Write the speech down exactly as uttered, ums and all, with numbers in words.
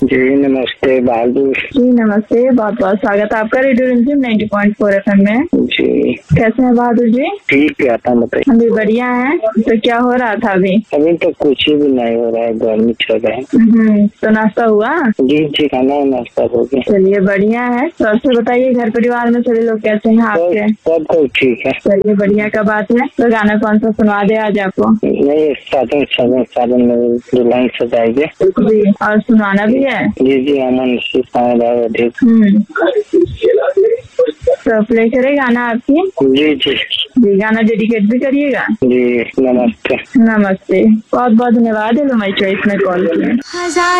जी नमस्ते बहादुर। जी नमस्ते, बहुत बहुत स्वागत है आपका रेडियो रिमझिम ninety point four F M में। जी कैसे हैं बहादुर जी? ठीक है, आता बताइए। हम भी बढ़िया हैं। तो क्या हो रहा था अभी? अभी तो कुछ भी नहीं हो रहा है, गर्मी चल रहा है। हम्म, तो नाश्ता हुआ? जी जी खाना नाश्ता हो गया। चलिए बढ़िया है। तो आपसे बताइए, घर परिवार में सभी लोग कैसे हैं आपके? सब कुछ ठीक है। चलिए बढ़िया का बात है। तो गाना कौन सा सुनवा दे आज आपको? नहीं, साधन साधन साधन में दुल्हन सजाएंगे। जी, और सुनाना भी है? जी जी अमन अधिक। हम्म, तो प्ले करे गाना आपकी? जी जी जी, गाना डेडिकेट भी करिएगा। जी नमस्ते। नमस्ते, बहुत बहुत धन्यवाद है माई चॉइस में कॉल किया।